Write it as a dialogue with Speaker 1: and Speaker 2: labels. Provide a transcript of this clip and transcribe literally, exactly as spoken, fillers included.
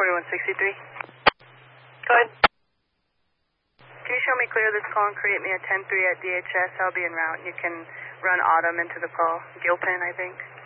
Speaker 1: twenty-one sixty-three.
Speaker 2: Go ahead.
Speaker 1: Can you show me clear this call and create me a ten three at D H S? I'll be en route. You can run Autumn into the call. Gilpin, I think.